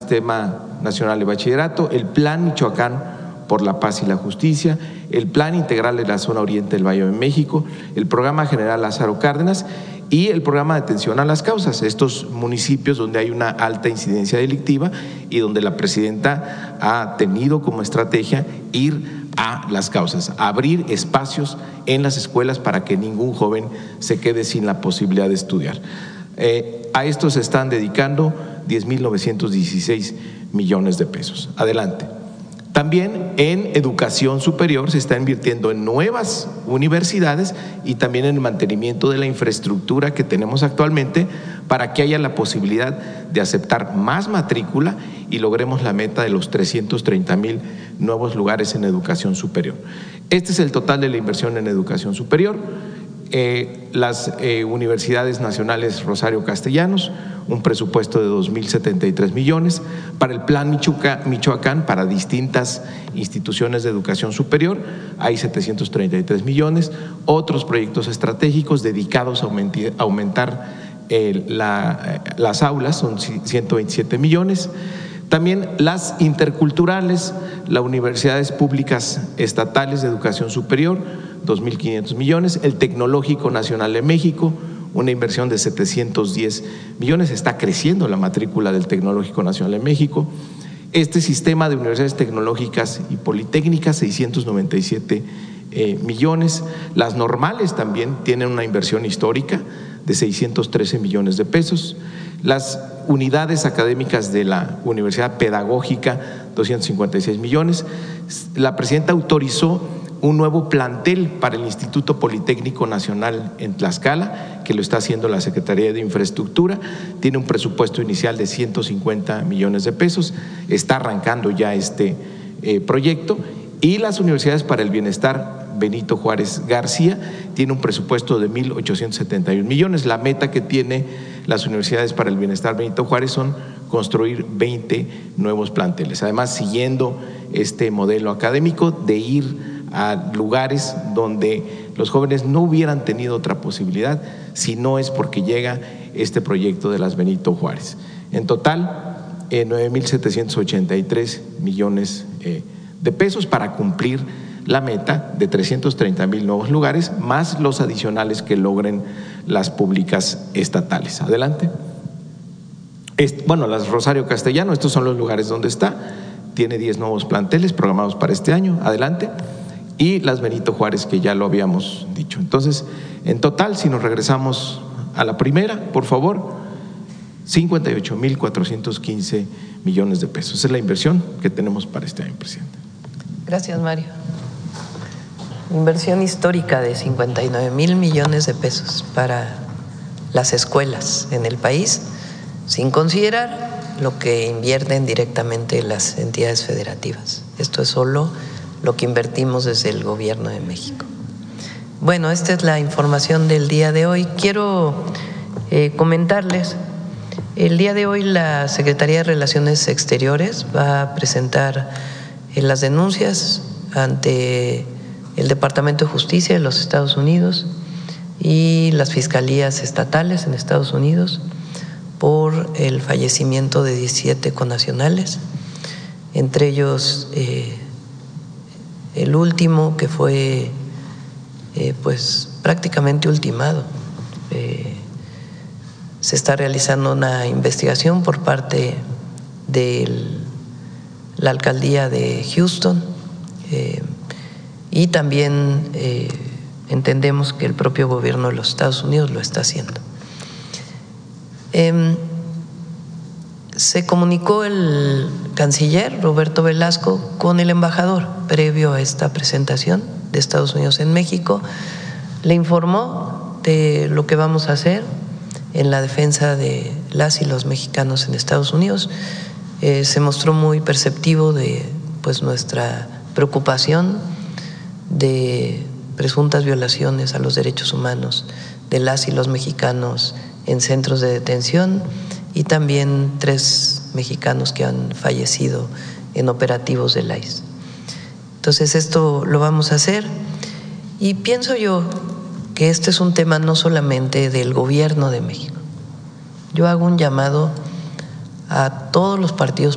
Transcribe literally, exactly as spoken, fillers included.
Sistema Nacional de Bachillerato, el Plan Michoacán por la Paz y la Justicia, el Plan Integral de la Zona Oriente del Valle de México, el Programa General Lázaro Cárdenas y el Programa de Atención a las Causas, estos municipios donde hay una alta incidencia delictiva y donde la presidenta ha tenido como estrategia ir a las causas, abrir espacios en las escuelas para que ningún joven se quede sin la posibilidad de estudiar. Eh, a esto se están dedicando diez mil novecientos dieciséis millones de pesos. Adelante. También en educación superior se está invirtiendo en nuevas universidades y también en el mantenimiento de la infraestructura que tenemos actualmente para que haya la posibilidad de aceptar más matrícula y logremos la meta de los trescientos treinta mil nuevos lugares en educación superior. Este es el total de la inversión en educación superior. Eh, las eh, universidades nacionales Rosario Castellanos, un presupuesto de dos mil setenta y tres millones, para el Plan Michoacán, para distintas instituciones de educación superior, hay setecientos treinta y tres millones, otros proyectos estratégicos dedicados a aumentar, a aumentar eh, la, las aulas, son ciento veintisiete millones. También las interculturales, las universidades públicas estatales de educación superior, dos mil quinientos millones, el Tecnológico Nacional de México, una inversión de setecientos diez millones, está creciendo la matrícula del Tecnológico Nacional de México. Este sistema de universidades tecnológicas y politécnicas, seiscientos noventa y siete eh, millones. Las normales también tienen una inversión histórica de seiscientos trece millones de pesos. Las unidades académicas de la Universidad Pedagógica, doscientos cincuenta y seis millones. La presidenta autorizó un nuevo plantel para el Instituto Politécnico Nacional en Tlaxcala, que lo está haciendo la Secretaría de Infraestructura, tiene un presupuesto inicial de ciento cincuenta millones de pesos, está arrancando ya este eh, proyecto. Y las universidades para el bienestar Benito Juárez García tiene un presupuesto de mil ochocientos setenta y un millones. La meta que tiene las universidades para el bienestar Benito Juárez son construir veinte nuevos planteles. Además, siguiendo este modelo académico de ir a lugares donde los jóvenes no hubieran tenido otra posibilidad si no es porque llega este proyecto de las Benito Juárez. En total, eh, nueve mil setecientos ochenta y tres millones eh, de pesos para cumplir la meta de trescientos treinta mil nuevos lugares, más los adicionales que logren las públicas estatales. Adelante. Este, bueno, las Rosario Castellano, estos son los lugares donde está, tiene diez nuevos planteles programados para este año. Adelante. Y las Benito Juárez, que ya lo habíamos dicho. Entonces, en total, si nos regresamos a la primera, por favor, cincuenta y ocho mil cuatrocientos quince millones de pesos. Esa es la inversión que tenemos para este año, presidente. Gracias, Mario. Inversión histórica de cincuenta y nueve mil millones de pesos para las escuelas en el país, sin considerar lo que invierten directamente las entidades federativas. Esto es solo lo que invertimos desde el Gobierno de México. Bueno, esta es la información del día de hoy. Quiero eh, comentarles, el día de hoy la Secretaría de Relaciones Exteriores va a presentar eh, las denuncias ante el Departamento de Justicia de los Estados Unidos y las fiscalías estatales en Estados Unidos por el fallecimiento de diecisiete connacionales, entre ellos eh, el último que fue eh, pues prácticamente ultimado. Eh, se está realizando una investigación por parte de la alcaldía de Houston eh, y también eh, entendemos que el propio gobierno de los Estados Unidos lo está haciendo. Eh, Se comunicó el canciller Roberto Velasco con el embajador previo a esta presentación de Estados Unidos en México. Le informó de lo que vamos a hacer en la defensa de las y los mexicanos en Estados Unidos. Eh, se mostró muy perceptivo de pues nuestra preocupación de presuntas violaciones a los derechos humanos de las y los mexicanos en centros de detención, y también tres mexicanos que han fallecido en operativos del I C E. Entonces esto lo vamos a hacer y pienso yo que este es un tema no solamente del Gobierno de México. Yo hago un llamado a todos los partidos